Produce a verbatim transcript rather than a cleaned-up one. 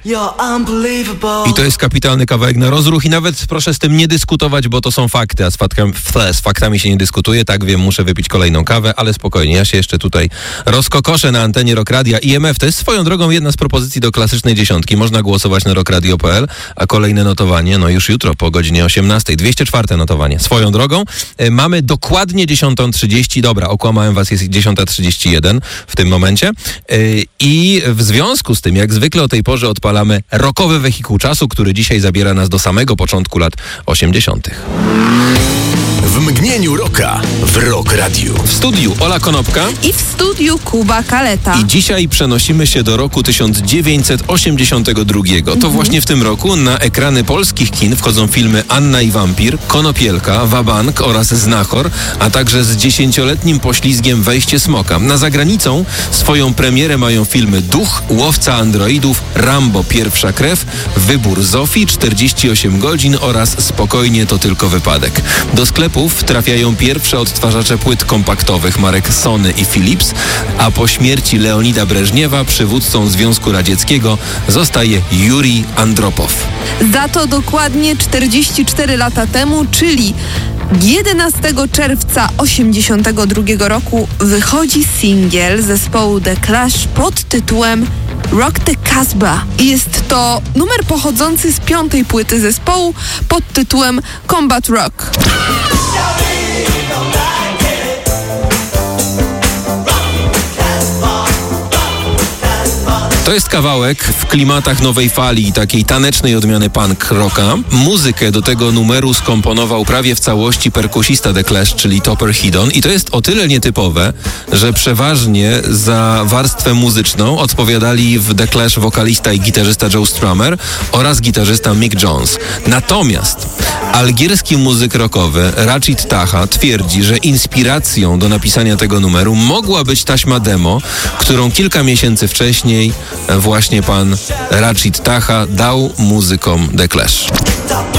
I to jest kapitalny kawałek na rozruch i nawet proszę z tym nie dyskutować, bo to są fakty, a z faktami, z faktami się nie dyskutuje. Tak wiem, muszę wypić kolejną kawę, ale spokojnie, ja się jeszcze tutaj rozkokoszę na antenie Rock Radia. I M F to jest swoją drogą jedna z propozycji do klasycznej dziesiątki. Można głosować na rockradio kropka p l, a kolejne notowanie, no już jutro po godzinie osiemnastej. dwieście czwarte notowanie. Swoją drogą y, mamy dokładnie dziesiąta trzydzieści. Dobra, okłamałem was, jest dziesiąta trzydzieści jeden w tym momencie. Y, I w związku z tym, jak zwykle o tej porze odpadamy Palamy rockowy wehikuł czasu, który dzisiaj zabiera nas do samego początku lat osiemdziesiątych. W mgnieniu rocka w Rock Radiu. W studiu Ola Konopka i w studiu Kuba Kaleta. I dzisiaj przenosimy się do roku tysiąc dziewięćset osiemdziesiątego drugiego. To mm-hmm. właśnie w tym roku na ekrany polskich kin wchodzą filmy Anna i Wampir, Konopielka, Wabank oraz Znachor, a także z dziesięcioletnim poślizgiem Wejście Smoka. Na zagranicą swoją premierę mają filmy Duch, Łowca Androidów, Rambo Pierwsza Krew, Wybór Zofii, czterdzieści osiem godzin oraz Spokojnie to tylko wypadek. Do sklepów trafiają pierwsze odtwarzacze płyt kompaktowych marek Sony i Philips, a po śmierci Leonida Breżniewa przywódcą Związku Radzieckiego zostaje Jurij Andropow. Za to dokładnie czterdzieści cztery lata temu, czyli jedenastego czerwca osiemdziesiątego drugiego roku wychodzi singiel zespołu The Clash pod tytułem Rock the Casbah. Jest to numer pochodzący z piątej płyty zespołu pod tytułem Combat Rock. To jest kawałek w klimatach nowej fali i takiej tanecznej odmiany punk rocka. Muzykę do tego numeru skomponował prawie w całości perkusista The Clash, czyli Topper Headon. I to jest o tyle nietypowe, że przeważnie za warstwę muzyczną odpowiadali w The Clash wokalista i gitarzysta Joe Strummer oraz gitarzysta Mick Jones. Natomiast algierski muzyk rockowy Rachid Taha twierdzi, że inspiracją do napisania tego numeru mogła być taśma demo, którą kilka miesięcy wcześniej właśnie pan Rachid Taha dał muzykom The Clash.